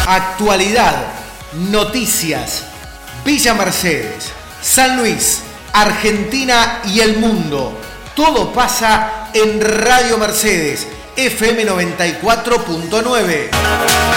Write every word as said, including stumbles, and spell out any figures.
actualidad, noticias, Villa Mercedes, San Luis, Argentina y el mundo. Todo pasa en Radio Mercedes, F M noventa y cuatro punto nueve.